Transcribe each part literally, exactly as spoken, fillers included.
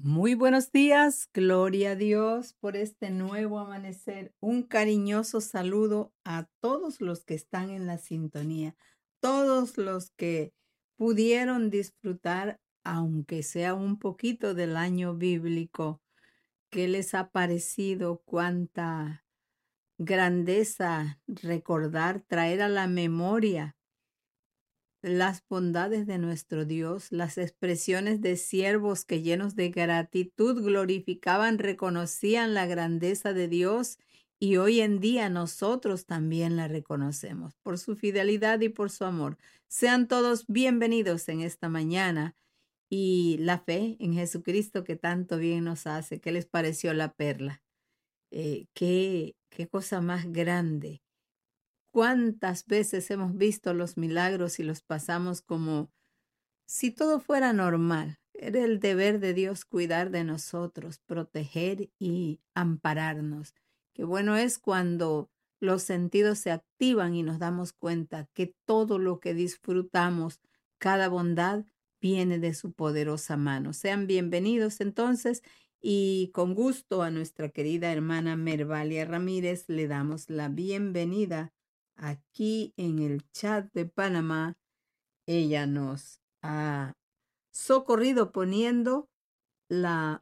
Muy buenos días, gloria a Dios por este nuevo amanecer. Un cariñoso saludo a todos los que están en la sintonía, todos los que pudieron disfrutar, aunque sea un poquito del año bíblico. ¿Qué les ha parecido? Cuánta grandeza recordar, traer a la memoria las bondades de nuestro Dios, las expresiones de siervos que llenos de gratitud glorificaban, reconocían la grandeza de Dios y hoy en día nosotros también la reconocemos por su fidelidad y por su amor. Sean todos bienvenidos en esta mañana y la fe en Jesucristo que tanto bien nos hace. ¿Qué les pareció la perla? Eh, qué, qué cosa más grande. ¿Cuántas veces hemos visto los milagros y los pasamos como si todo fuera normal? Era el deber de Dios cuidar de nosotros, proteger y ampararnos. Qué bueno es cuando los sentidos se activan y nos damos cuenta que todo lo que disfrutamos, cada bondad, viene de su poderosa mano. Sean bienvenidos entonces y con gusto a nuestra querida hermana Mervalia Ramírez le damos la bienvenida aquí en el chat de Panamá. Ella nos ha socorrido poniendo la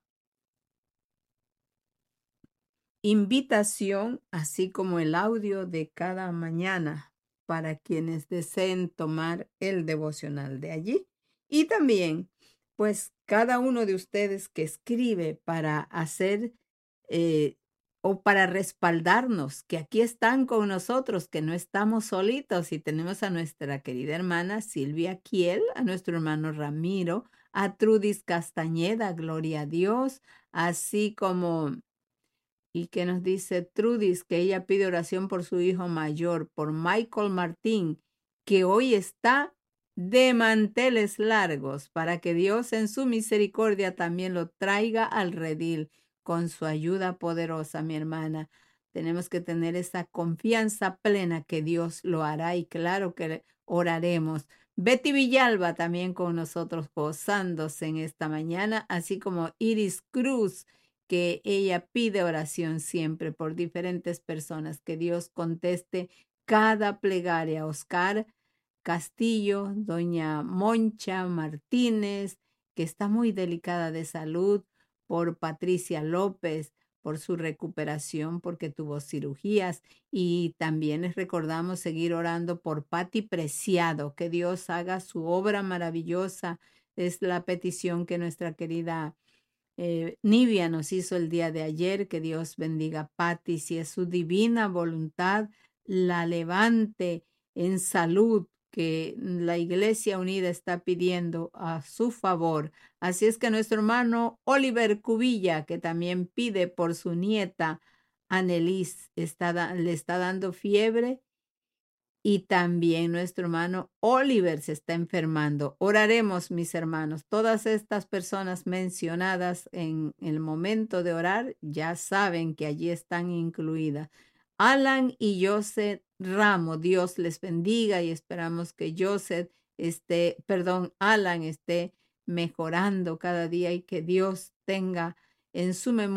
invitación, así como el audio de cada mañana para quienes deseen tomar el devocional de allí. Y también, pues, cada uno de ustedes que escribe para hacer eh, o para respaldarnos, que aquí están con nosotros, que no estamos solitos y tenemos a nuestra querida hermana Silvia Kiel, a nuestro hermano Ramiro, a Trudis Castañeda, gloria a Dios, así como y que nos dice Trudis que ella pide oración por su hijo mayor, por Michael Martín, que hoy está de manteles largos, para que Dios en su misericordia también lo traiga al redil con su ayuda poderosa, mi hermana. Tenemos que tener esa confianza plena que Dios lo hará y claro que oraremos. Betty Villalba también con nosotros gozándose en esta mañana, así como Iris Cruz, que ella pide oración siempre por diferentes personas, que Dios conteste cada plegaria. Oscar Castillo, doña Moncha Martínez, que está muy delicada de salud, por Patricia López, por su recuperación, porque tuvo cirugías. Y también les recordamos seguir orando por Pati Preciado, que Dios haga su obra maravillosa. Es la petición que nuestra querida eh, Nivia nos hizo el día de ayer. Que Dios bendiga a Patti, si es su divina voluntad, la levante en salud, que la Iglesia Unida está pidiendo a su favor. Así es que nuestro hermano Oliver Cubilla, que también pide por su nieta Annelies, está, le está dando fiebre. Y también nuestro hermano Oliver se está enfermando. Oraremos, mis hermanos. Todas estas personas mencionadas en el momento de orar ya saben que allí están incluidas. Alan y Joseph Ramos, Dios les bendiga y esperamos que Joseph esté, perdón, Alan esté mejorando cada día y que Dios tenga en su memoria